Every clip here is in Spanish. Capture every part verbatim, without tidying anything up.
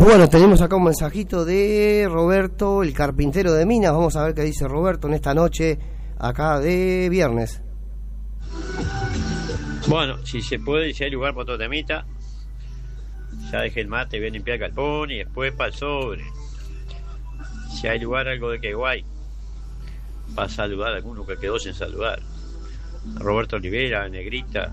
Bueno, tenemos acá un mensajito de Roberto, el carpintero de Minas. Vamos a ver qué dice Roberto en esta noche acá de viernes. Bueno, si se puede, si hay lugar para otro temita, ya dejé el mate, voy a limpiar el galpón y después para el sobre. Si hay lugar, algo de que guay, para saludar a alguno que quedó sin saludar. A Roberto Olivera, a Negrita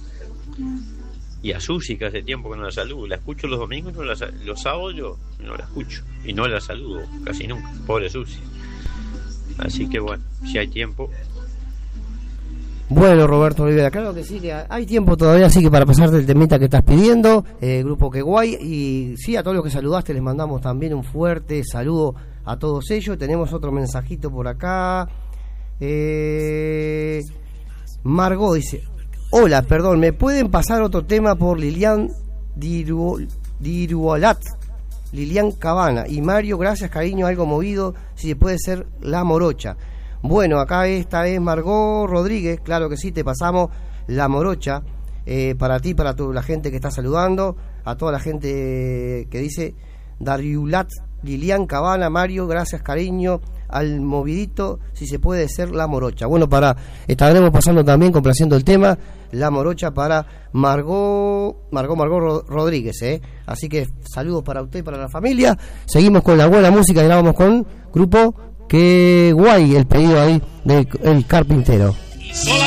y a Susi, que hace tiempo que no la saludo. La escucho los domingos, no la, los sábados yo no la escucho y no la saludo casi nunca, pobre Susi. Así que bueno, si hay tiempo. Bueno, Roberto Olivera, claro que sí, que hay tiempo todavía, así que para pasarte el temita que estás pidiendo, eh, Grupo Que Guay, y sí, a todos los que saludaste les mandamos también un fuerte saludo a todos ellos. Tenemos otro mensajito por acá. Eh, Margot dice: hola, perdón, ¿me pueden pasar otro tema por Lilian Diru, Dirualat, Lilian Cabana y Mario? Gracias, cariño, algo movido, si se puede ser La Morocha. Bueno, acá esta es Margot Rodríguez, claro que sí, te pasamos La Morocha, eh, para ti, para toda la gente que está saludando, a toda la gente que dice Dariulat, Lilian Cabana, Mario, gracias, cariño, al movidito, si se puede ser La Morocha. Bueno, para estaremos pasando también, complaciendo el tema, La Morocha para Margot, Margot, Margot Rodríguez, ¿eh? Así que saludos para usted y para la familia. Seguimos con la buena música y ahora vamos con Grupo Que Guay, el pedido ahí del el carpintero.